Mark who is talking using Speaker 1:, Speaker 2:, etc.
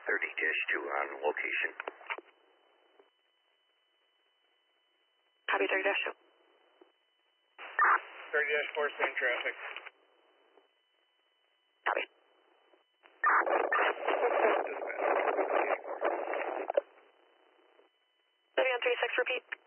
Speaker 1: 30-2 on location.
Speaker 2: Copy 30-2.
Speaker 3: 30-4, same traffic.
Speaker 2: Copy.
Speaker 3: 30
Speaker 2: on 36, repeat.